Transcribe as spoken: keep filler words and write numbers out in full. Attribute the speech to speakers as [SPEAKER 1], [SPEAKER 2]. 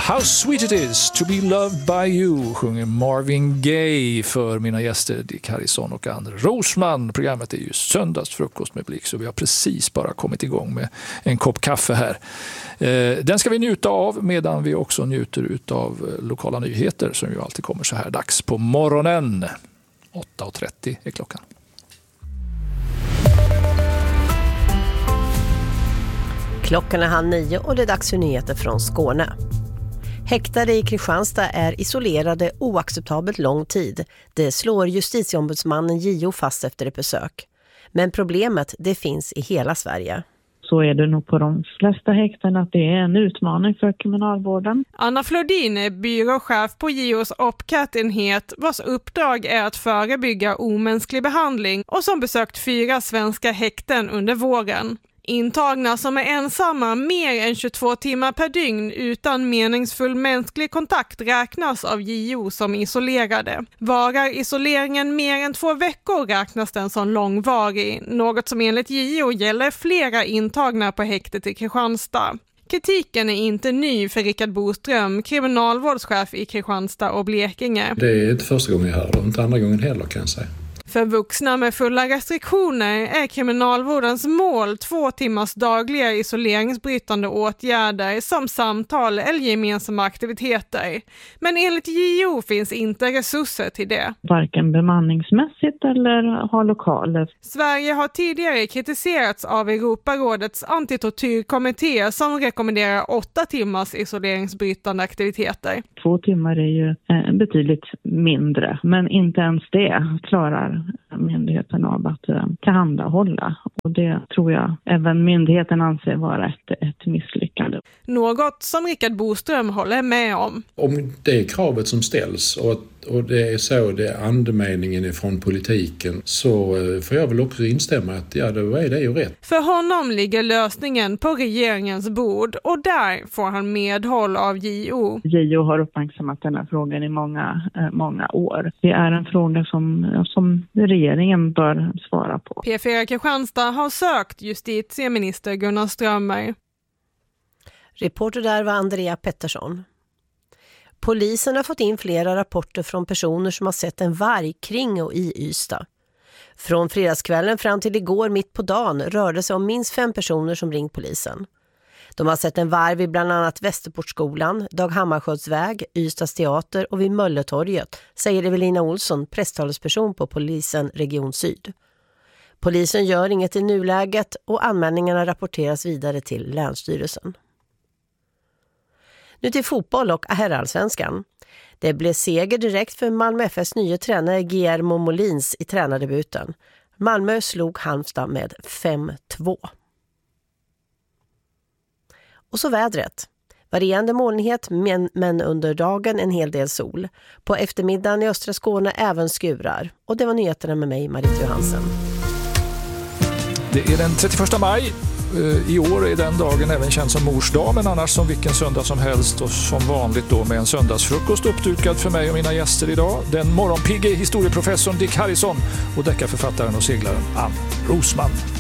[SPEAKER 1] How sweet it is to be loved by you, sjunger Marvin Gaye för mina gäster Dick Harrison och Ann Rosman. Programmet är ju söndagsfrukost med Blick, så vi har precis bara kommit igång med en kopp kaffe här. Den ska vi njuta av medan vi också njuter av lokala nyheter som ju alltid kommer så här dags på morgonen. åtta och trettio är klockan.
[SPEAKER 2] Klockan är halv nio och det är dags för nyheter från Skåne. Häktade i Kristianstad är isolerade oacceptabelt lång tid. Det slår justitieombudsmannen J O fast efter ett besök. Men problemet, det finns i hela Sverige.
[SPEAKER 3] Så är det nog på de flesta häkten att det är en utmaning för kriminalvården.
[SPEAKER 4] Anna Flodin är byråchef på J O:s O P C A T-enhet vars uppdrag är att förebygga omänsklig behandling och som besökt fyra svenska häkten under våren. Intagna som är ensamma mer än tjugotvå timmar per dygn utan meningsfull mänsklig kontakt räknas av J O som isolerade. Varar isoleringen mer än två veckor räknas den som långvarig, något som enligt J O gäller flera intagna på häktet i Kristianstad. Kritiken är inte ny för Rickard Boström, kriminalvårdschef i Kristianstad och Blekinge.
[SPEAKER 5] Det är inte första gången jag hör det, inte andra gången heller kan jag säga.
[SPEAKER 4] För vuxna med fulla restriktioner är kriminalvårdens mål två timmars dagliga isoleringsbrytande åtgärder som samtal eller gemensamma aktiviteter. Men enligt J O finns inte resurser till det.
[SPEAKER 3] Varken bemanningsmässigt eller har lokaler.
[SPEAKER 4] Sverige har tidigare kritiserats av Europarådets antitortyrkommitté som rekommenderar åtta timmars isoleringsbrytande aktiviteter.
[SPEAKER 3] Två timmar är ju betydligt mindre, men inte ens det klarar myndigheten av att tillhandahålla. Och det tror jag även myndigheten anser vara ett, ett misslyckande.
[SPEAKER 4] Något som Rickard Boström håller med om.
[SPEAKER 5] Om det är kravet som ställs och, och det är så det är andemeningen ifrån politiken, så får jag väl också instämma att ja, då är det ju rätt.
[SPEAKER 4] För honom ligger lösningen på regeringens bord och där får han medhåll av J O.
[SPEAKER 3] J O har uppmärksammat den här frågan i många, många år. Det är en fråga som, som regeringen bör svara på.
[SPEAKER 4] P fyra Kristianstad har sökt justitieminister Gunnar Strömmer.
[SPEAKER 2] Reporter där var Andrea Pettersson. Polisen har fått in flera rapporter från personer som har sett en varg kring och i Ystad. Från fredagskvällen fram till igår mitt på dagen rörde sig om minst fem personer som ringt polisen. De har sett en varg vid bland annat Västerportskolan, Dag Hammarskjöldsväg, Ystads teater och vid Mölletorget, säger Evelina Olsson, presstalesperson på polisen Region Syd. Polisen gör inget i nuläget och anmälningarna rapporteras vidare till Länsstyrelsen. Nu till fotboll och herrallsvenskan. Det blev seger direkt för Malmö F F:s nya tränare Guillermo Molins i tränardebuten. Malmö slog Halmstad med fem två. Och så vädret. Varierande molnighet men, men under dagen en hel del sol. På eftermiddagen i östra Skåne även skurar. Och det var nyheterna med mig, Marit Johansen.
[SPEAKER 1] Det är den trettioförsta maj. I år är den dagen även känd som mors dag, men annars som vilken söndag som helst och som vanligt då med en söndagsfrukost uppdukad för mig och mina gäster idag. Den morgonpigge historieprofessorn Dick Harrison och deckarförfattaren och seglaren Ann Rosman.